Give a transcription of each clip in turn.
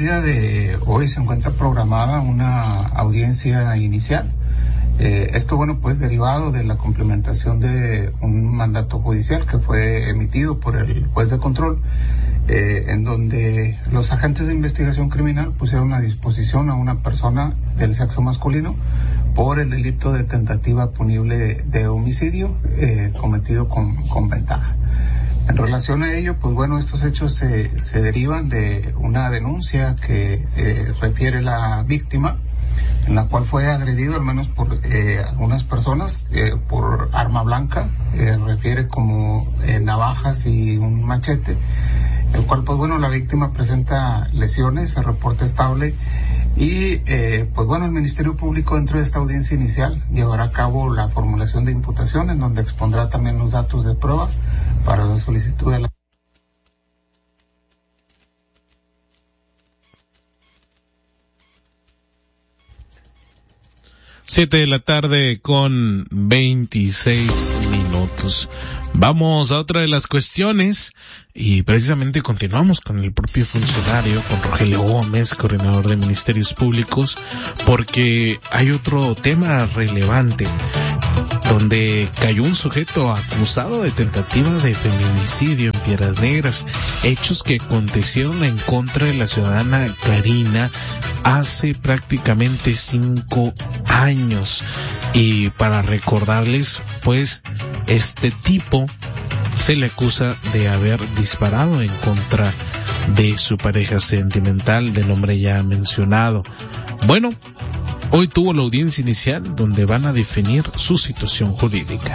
día de hoy se encuentra programada una audiencia inicial. Esto, pues derivado de la complementación de un mandato judicial que fue emitido por el juez de control, en donde los agentes de investigación criminal pusieron a disposición a una persona del sexo masculino por el delito de tentativa punible de homicidio cometido con ventaja. En relación a ello, estos hechos se derivan de una denuncia que refiere la víctima, en la cual fue agredido al menos por algunas personas por arma blanca, refiere como navajas y un machete, el cual la víctima presenta lesiones, se reporta estable y el Ministerio Público dentro de esta audiencia inicial llevará a cabo la formulación de imputación, en donde expondrá también los datos de prueba para la solicitud de la 7:26 p.m. Vamos a otra de las cuestiones y precisamente continuamos con el propio funcionario, con Rogelio Gómez, coordinador de Ministerios Públicos, porque hay otro tema relevante donde cayó un sujeto acusado de tentativa de feminicidio en Piedras Negras, hechos que acontecieron en contra de la ciudadana Karina hace prácticamente 5 años. Y para recordarles, este tipo se le acusa de haber disparado en contra de su pareja sentimental, del nombre ya mencionado. Hoy tuvo la audiencia inicial donde van a definir su situación jurídica.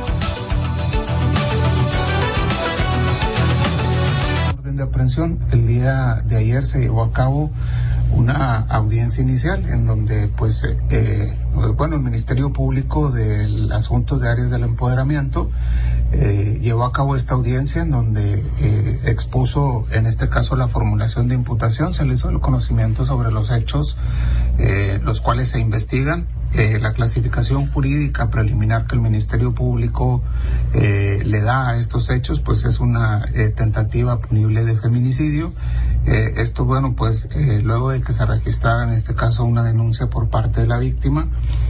Orden de aprehensión. El día de ayer se llevó a cabo una audiencia inicial en donde el Ministerio Público de Asuntos de Áreas del Empoderamiento llevó a cabo esta audiencia en donde expuso en este caso la formulación de imputación, se le hizo el conocimiento sobre los hechos los cuales se investigan, la clasificación jurídica preliminar que el Ministerio Público le da a estos hechos es una tentativa punible de feminicidio. Esto luego de que se registrara en este caso una denuncia por parte de la víctima.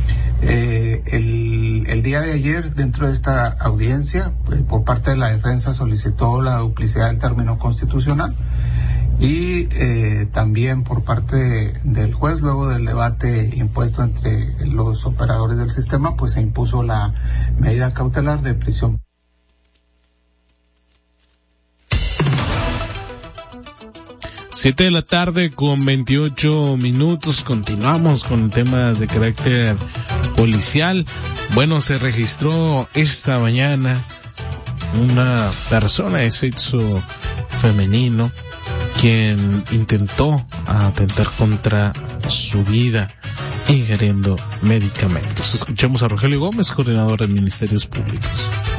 El día de ayer, dentro de esta audiencia, por parte de la defensa solicitó la duplicidad del término constitucional y también por parte del juez, luego del debate impuesto entre los operadores del sistema, se impuso la medida cautelar de prisión. Siete de la tarde con 28 minutos. Continuamos con temas de carácter policial. Se registró esta mañana una persona de sexo femenino quien intentó atentar contra su vida ingiriendo medicamentos. Escuchamos a Rogelio Gómez, coordinador de Ministerios Públicos.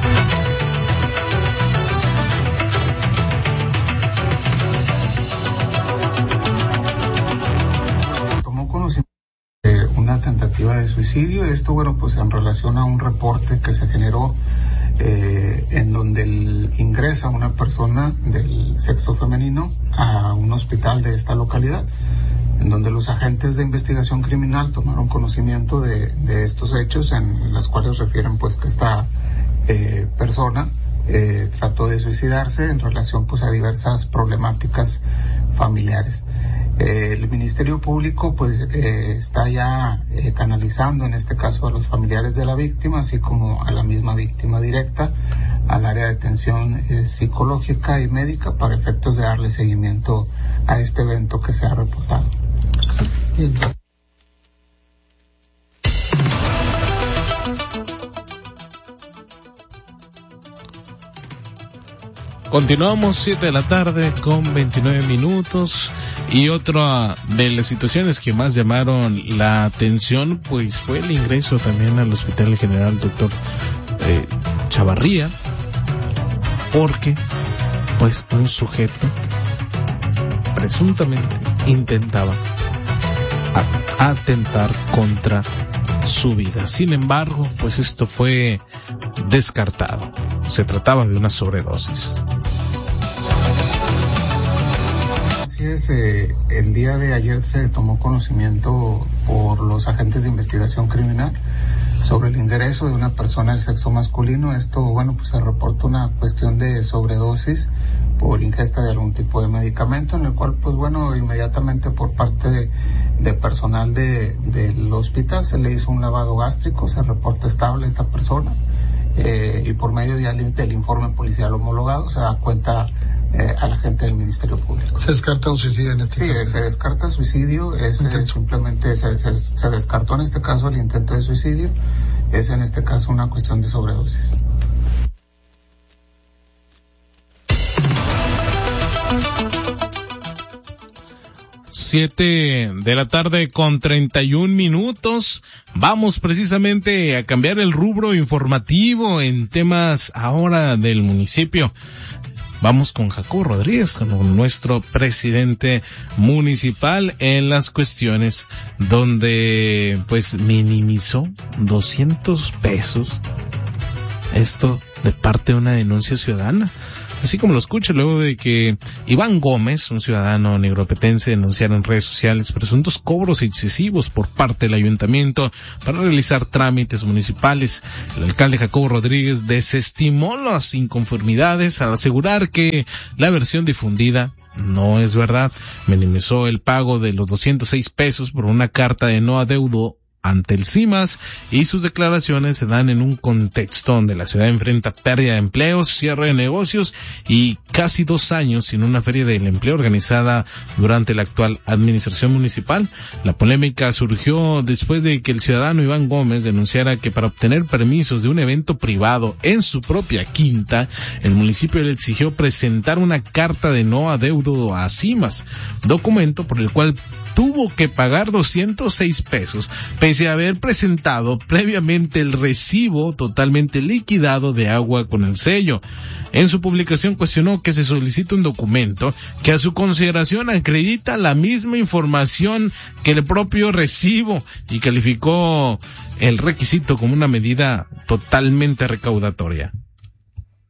Una tentativa de suicidio. Esto en relación a un reporte que se generó en donde ingresa una persona del sexo femenino a un hospital de esta localidad, en donde los agentes de investigación criminal tomaron conocimiento de estos hechos, en los cuales refieren que esta persona trató de suicidarse en relación a diversas problemáticas familiares. El Ministerio Público está ya canalizando en este caso a los familiares de la víctima, así como a la misma víctima directa, al área de atención psicológica y médica para efectos de darle seguimiento a este evento que se ha reportado. Continuamos 7 de la tarde con 29 minutos y otra de las situaciones que más llamaron la atención fue el ingreso también al Hospital General Dr. Chavarría, porque un sujeto presuntamente intentaba atentar contra su vida. Sin embargo, esto fue descartado. Se trataba de una sobredosis. Rodríguez, el día de ayer se tomó conocimiento por los agentes de investigación criminal sobre el ingreso de una persona del sexo masculino. Esto, bueno, pues se reporta una cuestión de sobredosis por ingesta de algún tipo de medicamento, en el cual, pues bueno, inmediatamente por parte de personal del hospital se le hizo un lavado gástrico, se reporta estable esta persona, y por medio del informe policial homologado se da cuenta a la gente del Ministerio Público. ¿Se descarta un suicidio en este caso? Sí, se descarta suicidio, simplemente se descartó en este caso el intento de suicidio, es en este caso una cuestión de sobredosis. Siete de la tarde con 31 minutos. Vamos precisamente a cambiar el rubro informativo en temas ahora del municipio. Vamos con Jacobo Rodríguez, con nuestro presidente municipal, en las cuestiones donde pues minimizó 200 pesos. Esto de parte de una denuncia ciudadana. Así como lo escucha, luego de que Iván Gómez, un ciudadano negropetense, denunciara en redes sociales presuntos cobros excesivos por parte del ayuntamiento para realizar trámites municipales. El alcalde Jacobo Rodríguez desestimó las inconformidades al asegurar que la versión difundida no es verdad. Minimizó el pago de los 206 pesos por una carta de no adeudo ante el CIMAS, y sus declaraciones se dan en un contexto donde la ciudad enfrenta pérdida de empleos, cierre de negocios y casi 2 años sin una feria del empleo organizada durante la actual administración municipal. La polémica surgió después de que el ciudadano Iván Gómez denunciara que para obtener permisos de un evento privado en su propia quinta, el municipio le exigió presentar una carta de no adeudo a CIMAS, documento por el cual tuvo que pagar 206 pesos, pese a haber presentado previamente el recibo totalmente liquidado de agua con el sello. En su publicación cuestionó que se solicita un documento que a su consideración acredita la misma información que el propio recibo y calificó el requisito como una medida totalmente recaudatoria.